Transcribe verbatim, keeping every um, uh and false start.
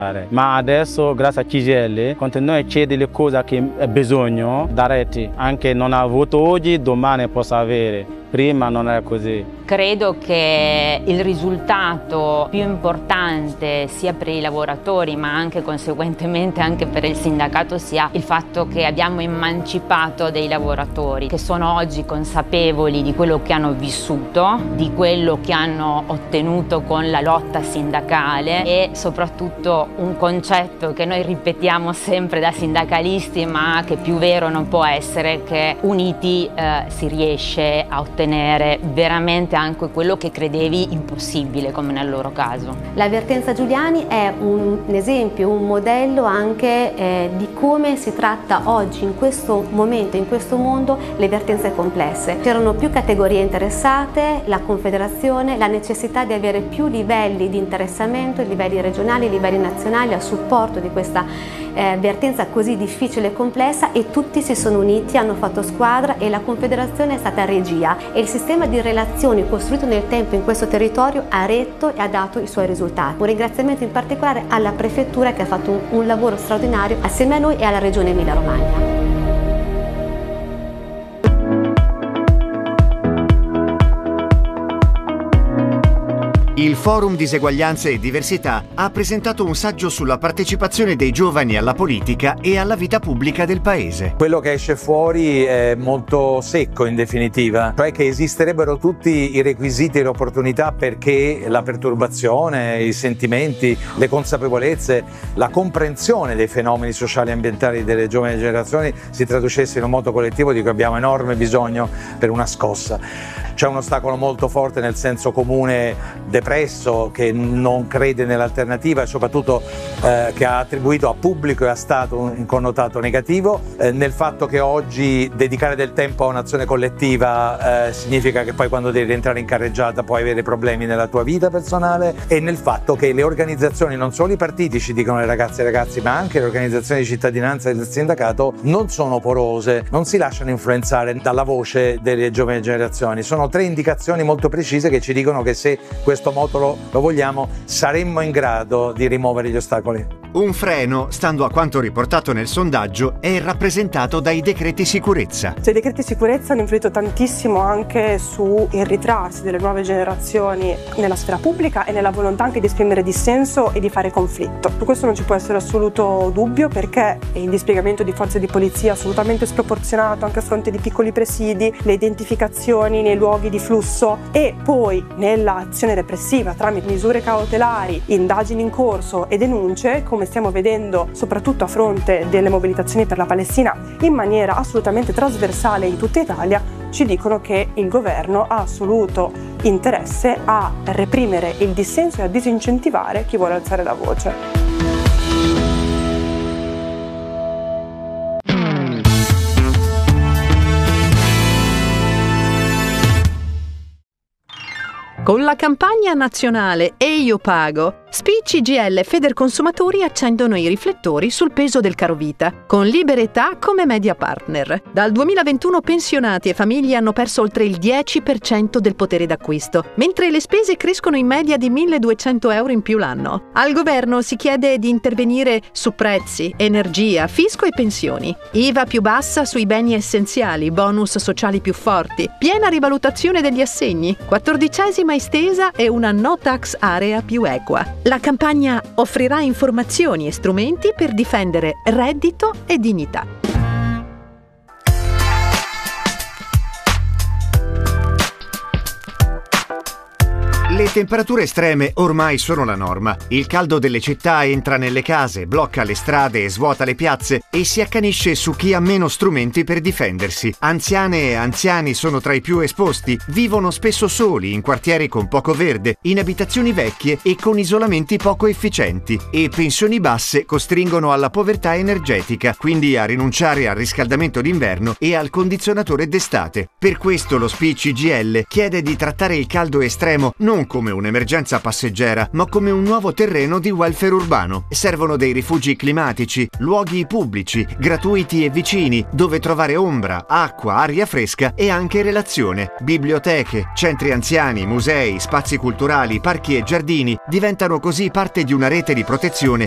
Ma adesso, grazie a C G I L, quando noi chiede le cose che è bisogno, darete. Anche non ha avuto oggi, domani possa avere. Prima non era così. Credo che il risultato più importante sia per i lavoratori ma anche conseguentemente anche per il sindacato sia il fatto che abbiamo emancipato dei lavoratori che sono oggi consapevoli di quello che hanno vissuto, di quello che hanno ottenuto con la lotta sindacale e soprattutto un concetto che noi ripetiamo sempre da sindacalisti ma che più vero non può essere, che uniti eh, si riesce a ottenere veramente anche quello che credevi impossibile, come nel loro caso. La Vertenza Giuliani è un esempio, un modello anche eh, di come si tratta oggi, in questo momento, in questo mondo, le vertenze complesse. C'erano più categorie interessate, la Confederazione, la necessità di avere più livelli di interessamento, livelli regionali, livelli nazionali a supporto di questa eh, vertenza così difficile e complessa, e tutti si sono uniti, hanno fatto squadra e la Confederazione è stata regia. E il sistema di relazioni costruito nel tempo in questo territorio ha retto e ha dato i suoi risultati. Un ringraziamento in particolare alla Prefettura che ha fatto un, un lavoro straordinario assieme a noi e alla Regione Emilia-Romagna. Il Forum Diseguaglianze e Diversità ha presentato un saggio sulla partecipazione dei giovani alla politica e alla vita pubblica del paese. Quello che esce fuori è molto secco in definitiva, cioè che esisterebbero tutti i requisiti e le opportunità perché la perturbazione, i sentimenti, le consapevolezze, la comprensione dei fenomeni sociali e ambientali delle giovani generazioni si traducesse in un moto collettivo di cui abbiamo enorme bisogno per una scossa. C'è un ostacolo molto forte nel senso comune depresso che non crede nell'alternativa e soprattutto eh, che ha attribuito a pubblico e a Stato un connotato negativo, eh, nel fatto che oggi dedicare del tempo a un'azione collettiva eh, significa che poi quando devi rientrare in carreggiata puoi avere problemi nella tua vita personale, e nel fatto che le organizzazioni, non solo i partiti ci dicono le ragazze e i ragazzi, ma anche le organizzazioni di cittadinanza e del sindacato non sono porose, non si lasciano influenzare dalla voce delle giovani generazioni. Sono tre indicazioni molto precise che ci dicono che se questo moto lo, lo vogliamo saremmo in grado di rimuovere gli ostacoli. Un freno, stando a quanto riportato nel sondaggio, è rappresentato dai decreti sicurezza. Cioè, i decreti sicurezza hanno influito tantissimo anche sul ritrarsi delle nuove generazioni nella sfera pubblica e nella volontà anche di esprimere dissenso e di fare conflitto. Su questo non ci può essere assoluto dubbio, perché il dispiegamento di forze di polizia assolutamente sproporzionato anche a fronte di piccoli presidi, le identificazioni nei luoghi di flusso e poi nell'azione repressiva tramite misure cautelari, indagini in corso e denunce, come stiamo vedendo soprattutto a fronte delle mobilitazioni per la Palestina in maniera assolutamente trasversale in tutta Italia, ci dicono che il governo ha assoluto interesse a reprimere il dissenso e a disincentivare chi vuole alzare la voce. Con la campagna nazionale E Io Pago, S P I C G I L e Federconsumatori accendono i riflettori sul peso del carovita, con Liberetà come media partner. Dal duemilaventuno pensionati e famiglie hanno perso oltre il dieci per cento del potere d'acquisto, mentre le spese crescono in media di milleduecento euro in più l'anno. Al governo si chiede di intervenire su prezzi, energia, fisco e pensioni. I V A più bassa sui beni essenziali, bonus sociali più forti, piena rivalutazione degli assegni, quattordicesima estesa e una no tax area più equa. La campagna offrirà informazioni e strumenti per difendere reddito e dignità. Le temperature estreme ormai sono la norma. Il caldo delle città entra nelle case, blocca le strade e svuota le piazze e si accanisce su chi ha meno strumenti per difendersi. Anziane e anziani sono tra i più esposti, vivono spesso soli in quartieri con poco verde, in abitazioni vecchie e con isolamenti poco efficienti, e pensioni basse costringono alla povertà energetica, quindi a rinunciare al riscaldamento d'inverno e al condizionatore d'estate. Per questo lo S P I C G I L chiede di trattare il caldo estremo non come un'emergenza passeggera, ma come un nuovo terreno di welfare urbano. Servono dei rifugi climatici, luoghi pubblici, gratuiti e vicini, dove trovare ombra, acqua, aria fresca e anche relazione. Biblioteche, centri anziani, musei, spazi culturali, parchi e giardini diventano così parte di una rete di protezione